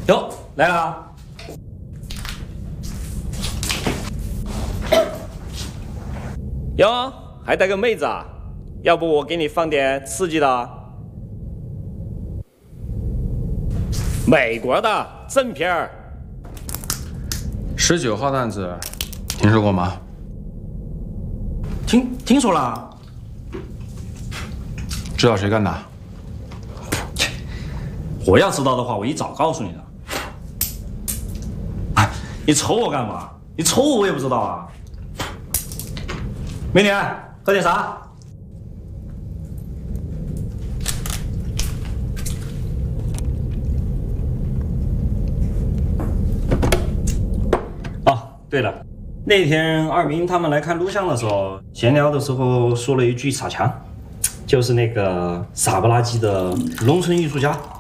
哟，来了。哟，还带个妹子啊？要不我给你放点刺激的？美国的正片儿。 19号的案子，听说过吗？ 听说了。 知道谁干的？ 我要知道的话，我一早告诉你了。哎，你瞅我干嘛？你瞅我也不知道啊。美女，喝点啥？哦，对了，那天二明他们来看录像的时候，闲聊的时候说了一句傻强，就是那个傻不拉几的农村艺术家。